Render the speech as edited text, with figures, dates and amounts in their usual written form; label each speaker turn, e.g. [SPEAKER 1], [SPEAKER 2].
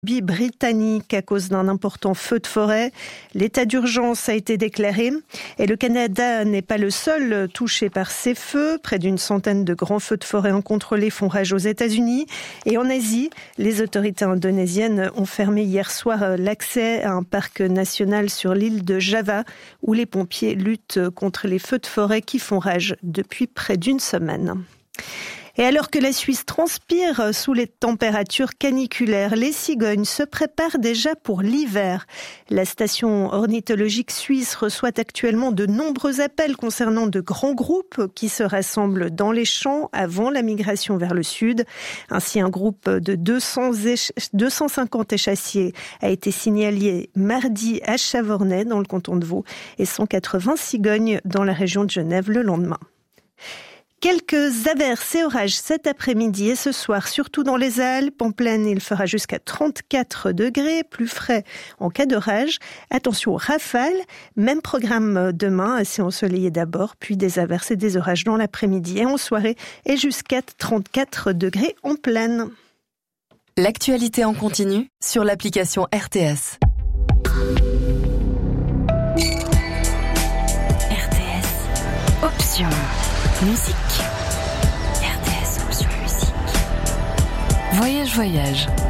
[SPEAKER 1] Britannique à cause d'un important feu de forêt. L'état d'urgence a été déclaré et le Canada n'est pas le seul touché par ces feux. Près d'une centaine de grands feux de forêt incontrôlés font rage aux États-Unis. Et en Asie, les autorités indonésiennes ont fermé hier soir l'accès à un parc national sur l'île de Java où les pompiers luttent contre les feux de forêt qui font rage depuis près d'une semaine. Et alors que la Suisse transpire sous les températures caniculaires, les cigognes se préparent déjà pour l'hiver. La station ornithologique suisse reçoit actuellement de nombreux appels concernant de grands groupes qui se rassemblent dans les champs avant la migration vers le sud. Ainsi, un groupe de 250 échassiers a été signalé mardi à Chavornay dans le canton de Vaud et 180 cigognes dans la région de Genève le lendemain. Quelques averses et orages cet après-midi et ce soir, surtout dans les Alpes. En plaine, il fera jusqu'à 34 degrés, plus frais en cas d'orage. Attention aux rafales. Même programme demain, assez ensoleillé d'abord, puis des averses et des orages dans l'après-midi et en soirée, et jusqu'à 34 degrés en plaine.
[SPEAKER 2] L'actualité en continu sur l'application RTS.
[SPEAKER 3] RTS. Option. Musique. RTS Option Musique.
[SPEAKER 2] Voyage.